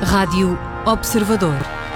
Rádio Observador.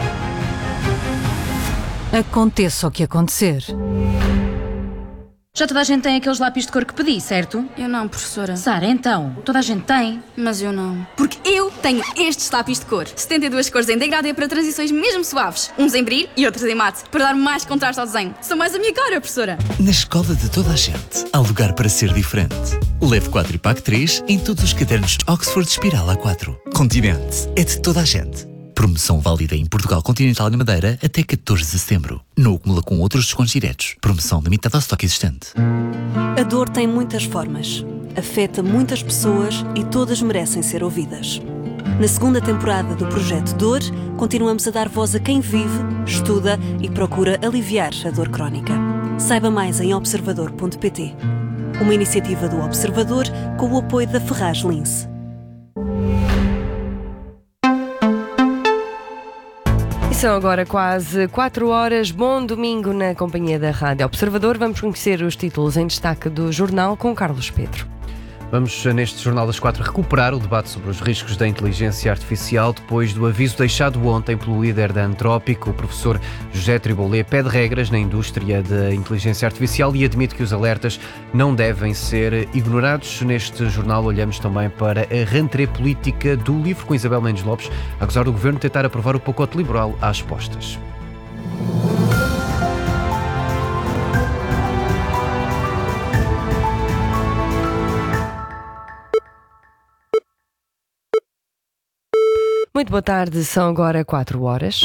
Aconteça o que acontecer. Já toda a gente tem aqueles lápis de cor que pedi, certo? Eu não, professora. Sara, então, toda a gente tem. Mas eu não. Porque eu tenho estes lápis de cor. 72 cores em degradê para transições mesmo suaves. Uns em brilho e outros em mate, para dar mais contraste ao desenho. São mais a minha cara, professora. Na escola de toda a gente, há lugar para ser diferente. Leve 4 e pague 3 em todos os cadernos de Oxford Espiral A4. Continente é de toda a gente. Promoção válida em Portugal Continental e Madeira até 14 de setembro. Não acumula com outros descontos diretos. Promoção limitada ao estoque existente. A dor tem muitas formas. Afeta muitas pessoas e todas merecem ser ouvidas. Na segunda temporada do Projeto Dor, continuamos a dar voz a quem vive, estuda e procura aliviar a dor crónica. Saiba mais em observador.pt. Uma iniciativa do Observador com o apoio da Ferraz Lince. São agora quase 4 horas. Bom domingo na companhia da Rádio Observador. Vamos conhecer os títulos em destaque do jornal com Carlos Pedro. Vamos, neste Jornal das 4, recuperar o debate sobre os riscos da inteligência artificial depois do aviso deixado ontem pelo líder da Antrópico. O professor José Tribolé pede regras na indústria da inteligência artificial e admite que os alertas não devem ser ignorados. Neste jornal olhamos também para a rentrée política do LIVRE, com Isabel Mendes Lopes a acusar o governo de tentar aprovar o pacote liberal às postas. Muito boa tarde, são agora 4 horas.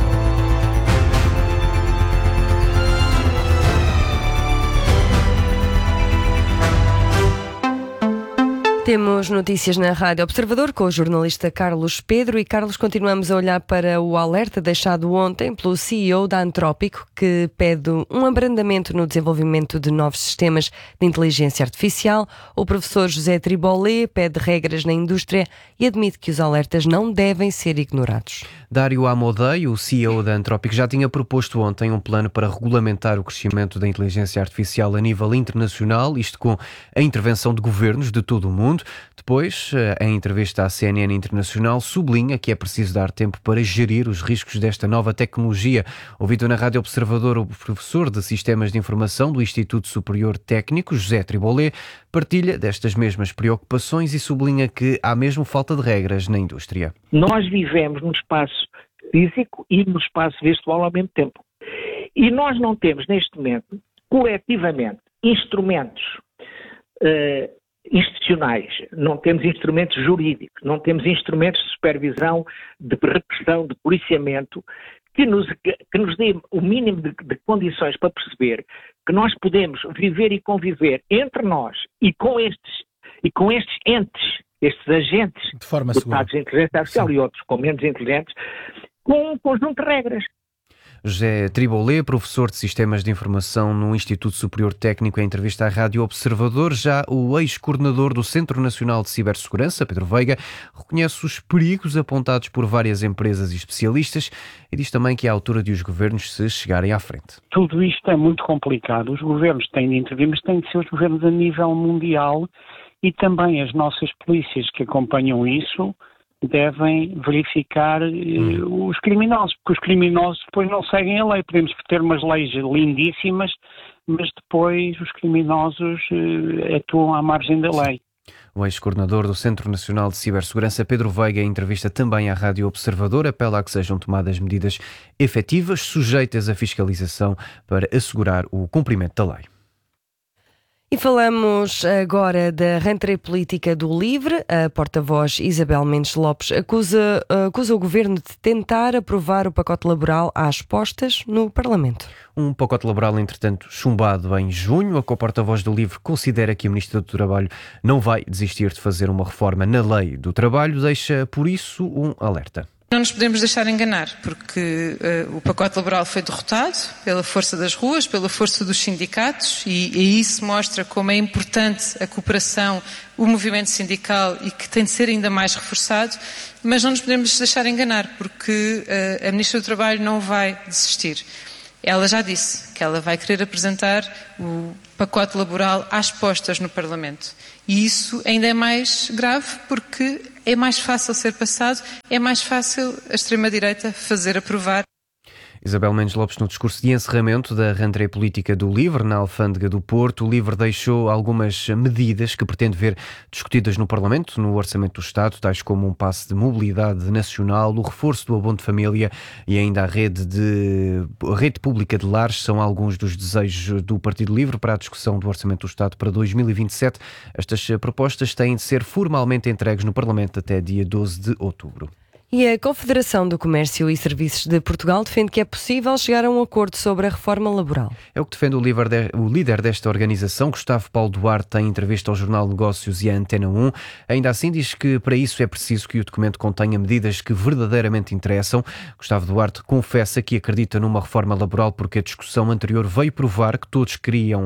Temos notícias na Rádio Observador com o jornalista Carlos Pedro. E, Carlos, continuamos a olhar para o alerta deixado ontem pelo CEO da Antrópico, que pede um abrandamento no desenvolvimento de novos sistemas de inteligência artificial. O professor José Tribolé pede regras na indústria e admite que os alertas não devem ser ignorados. Dário Amodei, o CEO da Antrópico, já tinha proposto ontem um plano para regulamentar o crescimento da inteligência artificial a nível internacional, isto com a intervenção de governos de todo o mundo. Depois, em entrevista à CNN Internacional, sublinha que é preciso dar tempo para gerir os riscos desta nova tecnologia. Ouvido na Rádio Observador, o professor de Sistemas de Informação do Instituto Superior Técnico, José Tribolé, partilha destas mesmas preocupações e sublinha que há mesmo falta de regras na indústria. Nós vivemos no espaço físico e no espaço virtual ao mesmo tempo. E nós não temos, neste momento, coletivamente, instrumentos institucionais, não temos instrumentos jurídicos, não temos instrumentos de supervisão, de repressão, de policiamento, que nos dê o mínimo de condições para perceber que nós podemos viver e conviver entre nós e com estes entes, estes agentes de forma dotados de inteligência artificial e outros com menos inteligentes, com um conjunto de regras. José Tribolé, professor de Sistemas de Informação no Instituto Superior Técnico, em entrevista à Rádio Observador. Já o ex-coordenador do Centro Nacional de Cibersegurança, Pedro Veiga, reconhece os perigos apontados por várias empresas e especialistas e diz também que é a altura de os governos se chegarem à frente. Tudo isto é muito complicado. Os governos têm de intervir, mas têm de ser os governos a nível mundial e também as nossas polícias que acompanham isso devem verificar os criminosos, porque os criminosos depois não seguem a lei. Podemos ter umas leis lindíssimas, mas depois os criminosos atuam à margem da lei. O ex-coordenador do Centro Nacional de Cibersegurança, Pedro Veiga, em entrevista também à Rádio Observador, apela a que sejam tomadas medidas efetivas, sujeitas à fiscalização, para assegurar o cumprimento da lei. E falamos agora da rentrée política do LIVRE. A porta-voz Isabel Mendes Lopes acusa o governo de tentar aprovar o pacote laboral às postas no Parlamento. Um pacote laboral, entretanto, chumbado em junho. A co-porta-voz do LIVRE considera que o Ministro do Trabalho não vai desistir de fazer uma reforma na lei do trabalho. Deixa, por isso, um alerta. Não nos podemos deixar enganar, porque o pacote laboral foi derrotado pela força das ruas, pela força dos sindicatos, e isso mostra como é importante a cooperação, o movimento sindical, e que tem de ser ainda mais reforçado, mas não nos podemos deixar enganar, porque a Ministra do Trabalho não vai desistir. Ela já disse que ela vai querer apresentar o pacote laboral às postas no Parlamento. E isso ainda é mais grave porque é mais fácil ser passado, é mais fácil a extrema-direita fazer aprovar. Isabel Mendes Lopes, no discurso de encerramento da rentrée política do LIVRE, na Alfândega do Porto, o LIVRE deixou algumas medidas que pretende ver discutidas no Parlamento, no Orçamento do Estado, tais como um passe de mobilidade nacional, o reforço do abono de família e ainda a rede pública de lares. São alguns dos desejos do Partido LIVRE para a discussão do Orçamento do Estado para 2027. Estas propostas têm de ser formalmente entregues no Parlamento até dia 12 de outubro. E a Confederação do Comércio e Serviços de Portugal defende que é possível chegar a um acordo sobre a reforma laboral. É o que defende o líder desta organização, Gustavo Paulo Duarte, em entrevista ao Jornal Negócios e à Antena 1. Ainda assim diz que para isso é preciso que o documento contenha medidas que verdadeiramente interessam. Gustavo Duarte confessa que acredita numa reforma laboral porque a discussão anterior veio provar que todos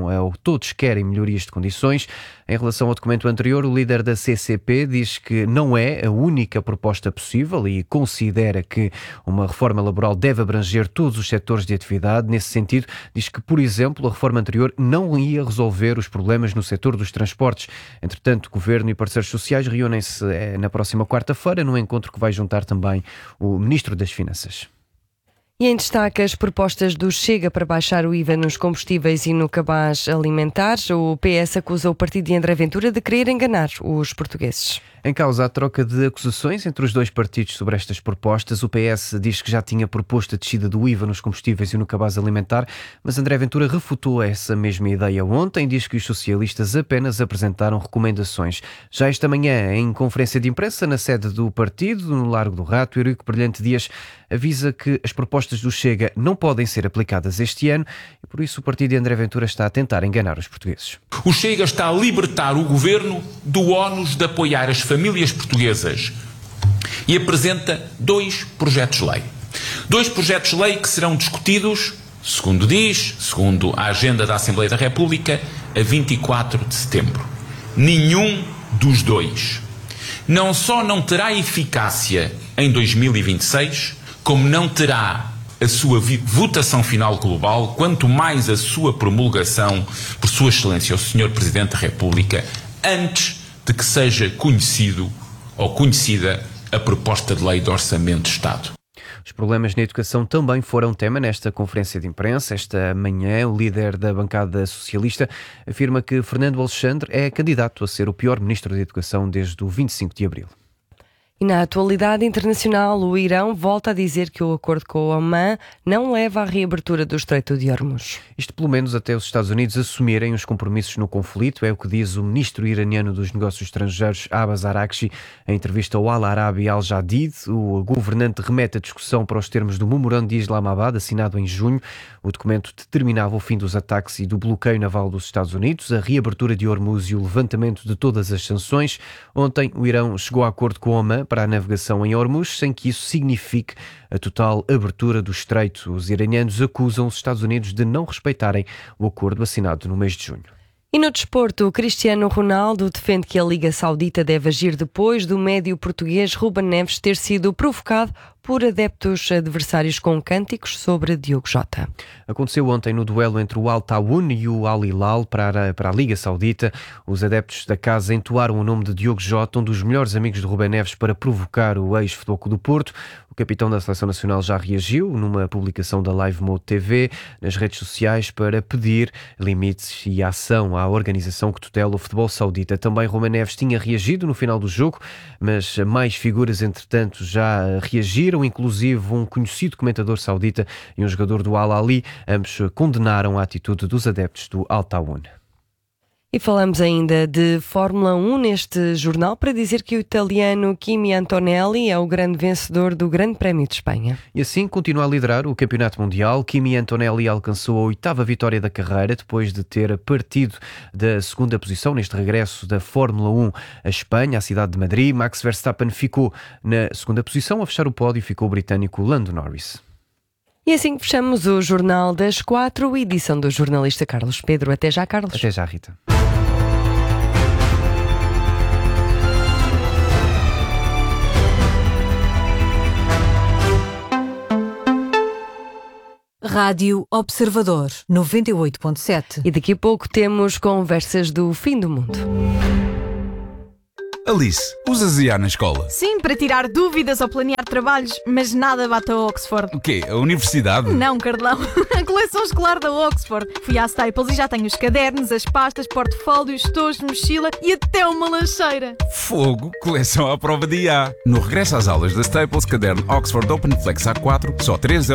querem melhorias de condições. Em relação ao documento anterior, o líder da CCP diz que não é a única proposta possível e considera que uma reforma laboral deve abranger todos os setores de atividade. Nesse sentido, diz que, por exemplo, a reforma anterior não ia resolver os problemas no setor dos transportes. Entretanto, o Governo e parceiros sociais reúnem-se na próxima quarta-feira num encontro que vai juntar também o Ministro das Finanças. E em destaque as propostas do Chega para baixar o IVA nos combustíveis e no cabaz alimentar. O PS acusa o partido de André Ventura de querer enganar os portugueses. Em causa a troca de acusações entre os dois partidos sobre estas propostas, o PS diz que já tinha proposto a descida do IVA nos combustíveis e no cabaz alimentar, mas André Ventura refutou essa mesma ideia ontem e diz que os socialistas apenas apresentaram recomendações. Já esta manhã, em conferência de imprensa na sede do partido, no Largo do Rato, Eurico Brilhante Dias avisa que as propostas do Chega não podem ser aplicadas este ano e por isso o partido de André Ventura está a tentar enganar os portugueses. O Chega está a libertar o governo do ónus de apoiar as famílias portuguesas e apresenta 2 projetos de lei. 2 projetos de lei que serão discutidos, segundo a agenda da Assembleia da República, a 24 de setembro. Nenhum dos 2 não só não terá eficácia em 2026, como não terá a sua votação final global, quanto mais a sua promulgação por Sua Excelência, o Sr. Presidente da República, antes de que seja conhecido ou conhecida a proposta de lei de orçamento de Estado. Os problemas na educação também foram tema nesta conferência de imprensa. Esta manhã, o líder da bancada socialista afirma que Fernando Alexandre é candidato a ser o pior ministro da Educação desde o 25 de abril. E na atualidade internacional, o Irão volta a dizer que o acordo com o Omã não leva à reabertura do Estreito de Hormuz. Isto pelo menos até os Estados Unidos assumirem os compromissos no conflito, é o que diz o ministro iraniano dos Negócios Estrangeiros, Abbas Araghchi, em entrevista ao Al Arabi Al Jadid. O governante remete a discussão para os termos do Memorando de Islamabad, assinado em junho. O documento determinava o fim dos ataques e do bloqueio naval dos Estados Unidos, a reabertura de Hormuz e o levantamento de todas as sanções. Ontem, o Irão chegou a acordo com o Omã para a navegação em Hormuz, sem que isso signifique a total abertura do estreito. Os iranianos acusam os Estados Unidos de não respeitarem o acordo assinado no mês de junho. E no desporto, Cristiano Ronaldo defende que a Liga Saudita deve agir depois do médio português Ruben Neves ter sido provocado por adeptos adversários com cânticos sobre Diogo Jota. Aconteceu ontem no duelo entre o Al Tawun e o Al Hilal para a Liga Saudita. Os adeptos da casa entoaram o nome de Diogo Jota, um dos melhores amigos de Ruben Neves, para provocar o ex-Futebol Clube do Porto. O capitão da Seleção Nacional já reagiu numa publicação da Live Mode TV nas redes sociais para pedir limites e ação à organização que tutela o futebol saudita. Também Ruben Neves tinha reagido no final do jogo, mas mais figuras, entretanto, já reagiram, inclusive um conhecido comentador saudita e um jogador do Al Ahly. Ambos condenaram a atitude dos adeptos do Al Tawun. E falamos ainda de Fórmula 1 neste jornal para dizer que o italiano Kimi Antonelli é o grande vencedor do Grande Prémio de Espanha. E assim continua a liderar o Campeonato Mundial. Kimi Antonelli alcançou a 8ª vitória da carreira depois de ter partido da 2ª posição neste regresso da Fórmula 1 a Espanha, à cidade de Madrid. Max Verstappen ficou na 2ª posição. A fechar o pódio ficou o britânico Lando Norris. E assim fechamos o Jornal das 4, edição do jornalista Carlos Pedro. Até já, Carlos. Até já, Rita. Rádio Observador 98.7. E daqui a pouco temos conversas do fim do mundo. Alice, usas IA na escola? Sim, para tirar dúvidas ou planear trabalhos, mas nada bate a Oxford. O quê? A universidade? Não, Carlão. A coleção escolar da Oxford. Fui à Staples e já tenho os cadernos, as pastas, portfólios, estojos, mochila e até uma lancheira. Fogo, coleção à prova de IA. No regresso às aulas da Staples, caderno Oxford Open Flex A4, só 3